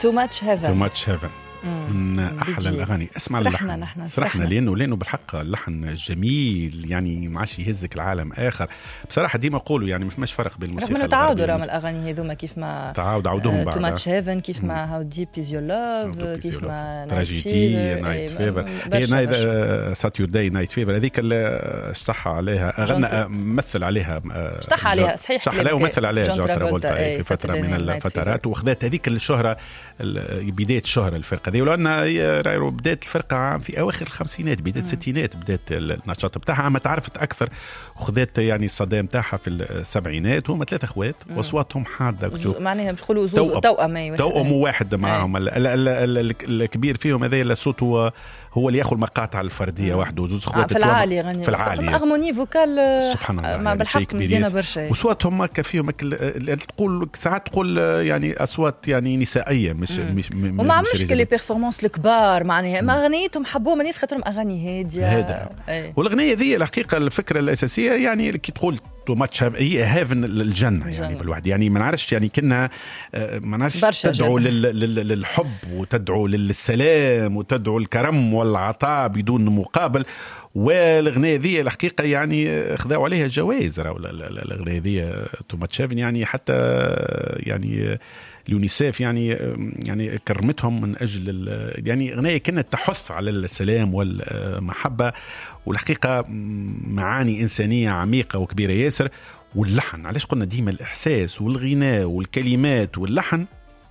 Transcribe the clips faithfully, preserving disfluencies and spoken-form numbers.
تو ماتش هيفن. تو ماتش هيفن من أحلى الأغاني. اسمع اللحن، نحن سرحنا لأنه لأنه بالحق اللحن جميل يعني معاش يهزك العالم آخر بصراحة. ديما قولوا يعني مش فرق بين الموسيقى رغم تعاودوا رغم الأغاني هذوما كيف ما تعاود عودهم بعد تو ماتش هيفن كيف ما هاو ديب از يور لاف كيف ما تراجيدي نايت فيفر هي نايت ساتيرداي نايت فيفر هذيك اللي اشتح عليها غنى مثل عليها اشتح عليها صحيح اشتح عليها ومثل عليها جون ترافولتا في فترة من الفترات وأخذت هذيك الشهرة بداية الشهرة الفرقة دي. ولأن بداية الفرقة في أواخر الخمسينات بداية الستينات بداية النشاط بتاعها ما تعرفت أكثر وخذت يعني الصدى بتاعها في السبعينات. وهم ثلاثة أخوات وأصواتهم حادة معناها بيقولوا زوز توأم توأم واحد معهم. الكبير فيهم هذا اللي صوته هو اللي ياخذ مقاطع الفرديه وحده وزوز اخوات في العالي غني في العالي اغموني فوكال سبحان الله ما بالحق مزيانه برشا وصواتهم هكا فيهم تقول ساعات تقول يعني اصوات يعني نسائيه مش مم. مش وما عملش كلي بيرفورمانس الكبار معناها ما اغنيتهم حبوهم الناس خاطرهم اغاني هاديه هذا والاغنيه ذي الحقيقه الفكره الاساسيه يعني كي تقول تو ماتش هي هافن الجنه يعني بالواحد يعني ما نعرفش يعني كنا ما نعرفش تدعو للحب وتدعو للسلام وتدعو الكرم والعطاء بدون مقابل. والاغنيه ذي الحقيقه يعني خذوا عليها جوائز الاغنيه ذي تو ماتش هافن يعني حتى يعني اليونيسيف يعني يعني كرمتهم من اجل يعني اغنيه كانت تحث على السلام والمحبه والحقيقه معاني انسانيه عميقه وكبيره ياسر. واللحن علاش قلنا ديما الاحساس والغناء والكلمات واللحن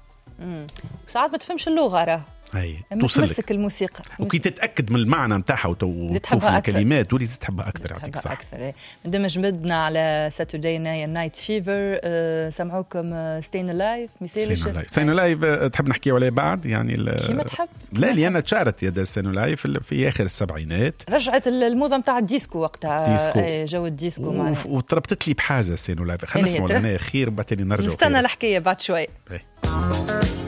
ساعات ما تفهمش اللغه راه اي توصلك الموسيقى وكي تتاكد من المعنى نتاعها وتشوف الكلمات ولي تحبها اكثر يعطيك صح اكثر. مندمج مدنا على ساترداي نايت فيفر أه سمعوكم ستين لايف مثال ستين لايف تحب نحكي عليه بعد يعني كيما تحب. لا اللي انا تشارت يا ستين لايف في اخر السبعينات رجعت الموضه نتاع الديسكو وقتها ديسكو. جو الديسكو معنا وتربطت لي بحاجه ستين لايف. خلينا نسمعوا الاغنيه اخير وبعدين نرجع نستنى الحكايه بعد شوي.